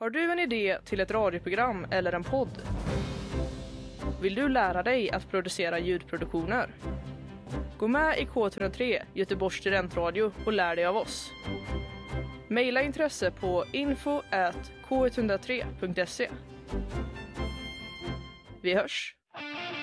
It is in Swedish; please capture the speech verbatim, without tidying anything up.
Har du en idé till ett radioprogram eller en podd? Vill du lära dig att producera ljudproduktioner? Gå med i K ett noll tre, Göteborgs studentradio, och lär dig av oss. Maila intresse på info at k ett noll tre punkt se. Vi hörs!